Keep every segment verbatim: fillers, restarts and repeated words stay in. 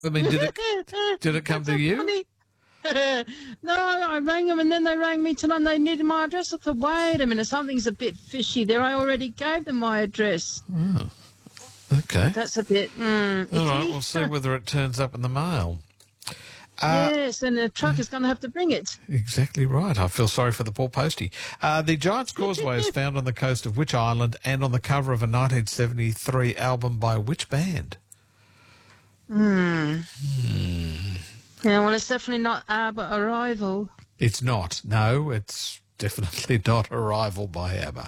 I mean, did it did it come That's to so you? funny. No, I rang them and then they rang me tonight and they needed my address. I thought, wait a minute, something's a bit fishy there. I already gave them my address. Oh, okay. That's a bit mm, All right, icky. we'll see whether it turns up in the mail. Uh, Yes, and the truck is going to have to bring it. Exactly right. I feel sorry for the poor postie. Uh, the Giant's Causeway is found on the coast of which island and on the cover of a nineteen seventy-three album by which band? Hmm. Yeah, well, it's definitely not ABBA Arrival. It's not. No, it's definitely not Arrival by ABBA.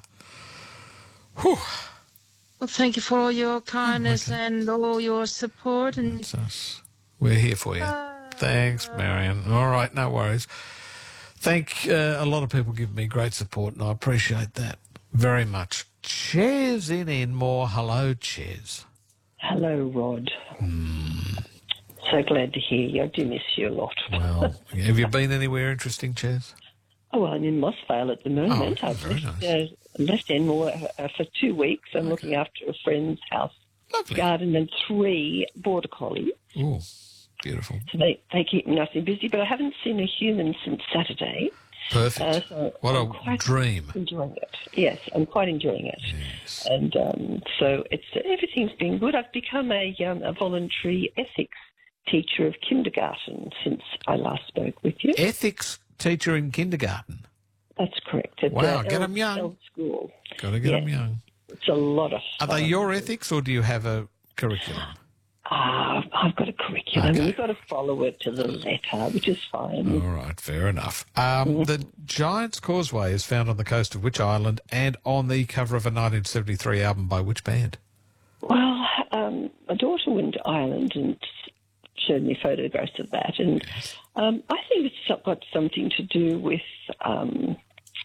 Whew. Well, thank you for all your kindness okay. and all your support. And That's us. We're here for you. uh, Thanks, Marion. All right, no worries. Thank uh, a lot of people give me great support, and I appreciate that very much. Ches in Enmore. Hello, Ches. Hello, Rod. Mm. So glad to hear you. I do miss you a lot. Well, have you been anywhere interesting, Ches? Oh, well, I'm in Mossvale at the moment. Oh, I've very left, nice. uh, left Enmore uh, for two weeks. I'm okay. looking after a friend's house, Lovely. garden, and three border collies. Oh, beautiful. So they, they keep me nice and busy, but I haven't seen a human since Saturday. Perfect. Uh, so what I'm a quite dream. Enjoying it. Yes, I'm quite enjoying it. Yes. And um, so it's everything's been good. I've become a, um, a voluntary ethics teacher of kindergarten since I last spoke with you. Ethics teacher in kindergarten. That's correct. At Wow, the get them young. L school. Got to get Yeah. them young. It's a lot of Are fun. they your ethics or do you have a curriculum? Ah, I've got a curriculum. Okay. You've got to follow it to the letter, which is fine. All right, fair enough. Um, the Giant's Causeway is found on the coast of which island and on the cover of a nineteen seventy-three album by which band? Well, um, my daughter went to Ireland and showed me photographs of that, and um, I think it's got something to do with um,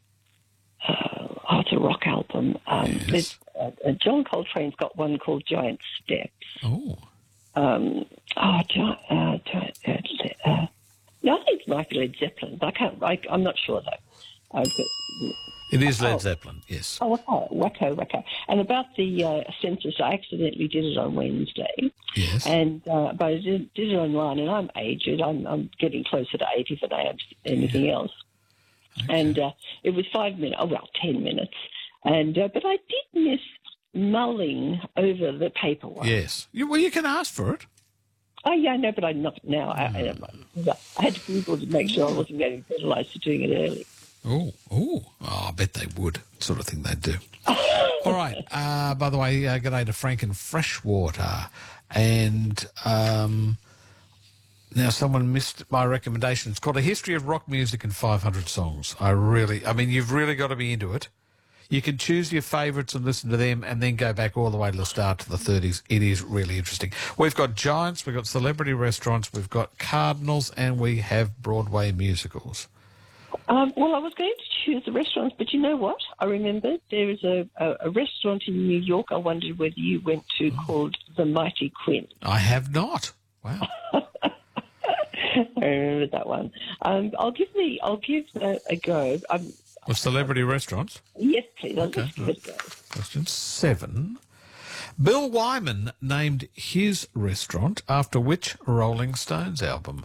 uh, oh, it's a rock album. Um, Yes. uh, uh, John Coltrane's got one called Giant Steps. Oh, Um, oh, Giant, uh, Giant, uh, uh, no, I think it might be Led Zeppelin, but I can't. I, I'm not sure though. I've got, it is Led Oh. Zeppelin, yes. Oh, wacko, wacko, wacko. And about the uh, census, I accidentally did it on Wednesday. Yes. And uh, but I did, did it online, and I'm aged. I'm, I'm getting closer to eighty than I am anything Yeah. else. Okay. And uh, it was five minutes. Oh well, ten minutes. And uh, but I did miss mulling over the paperwork. Yes. You, well, you can ask for it. Oh yeah, I know, but I'm not now. I, I, I had to Google to make sure I wasn't getting penalised for doing it early. Oh, oh, oh, I bet they would. Sort of thing they'd do. All right. Uh, by the way, uh, good day to Frank in Freshwater. And um, now someone missed my recommendation. It's called A History of Rock Music in five hundred Songs. I really, I mean, you've really got to be into it. You can choose your favourites and listen to them and then go back all the way to the start to the thirties. It is really interesting. We've got giants, we've got celebrity restaurants, we've got cardinals, and we have Broadway musicals. Um, well, I was going to choose the restaurants, but you know what? I remembered there is a, a, a restaurant in New York I wondered whether you went to Oh. called the Mighty Quinn. I have not. Wow. I remember that one. Um, I'll give the I'll give a, a go. Um, Of celebrity restaurants. yes, please. I'll Okay, just give it a go. Question seven. Bill Wyman named his restaurant after which Rolling Stones album?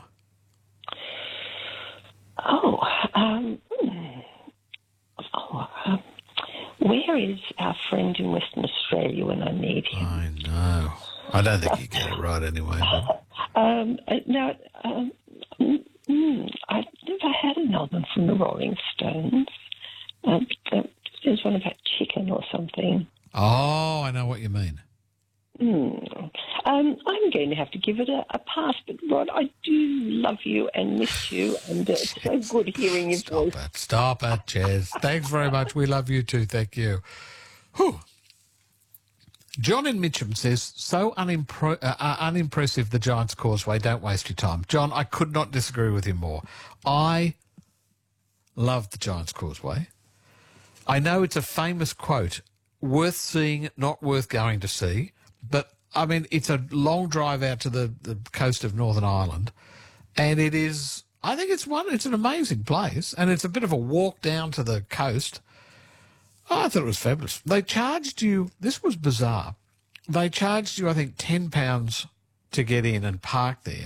Oh, um, hmm. oh um, where is our friend in Western Australia when I need him? I know. I don't think you get it right anyway. But Um, uh, no, um, mm, mm, I've never had an album from the Rolling Stones. Um, uh, there's one about chicken or something. oh, I know what you mean. Hmm. Um, I'm going to have to give it a, a pass, but Rod, I do love you and miss you, and uh, it's so good hearing your Stop voice. it. Stop it, Chaz. Thanks very much. We love you too. Thank you. Whew. John in Mitcham says, so unimpro- uh, uh, unimpressive, the Giant's Causeway. Don't waste your time. John, I could not disagree with you more. I love the Giant's Causeway. I know it's a famous quote, worth seeing, not worth going to see. But, I mean, it's a long drive out to the, the coast of Northern Ireland. And it is, I think it's one, it's an amazing place. And it's a bit of a walk down to the coast. Oh, I thought it was fabulous. They charged you, this was bizarre. They charged you, I think, ten pounds to get in and park there.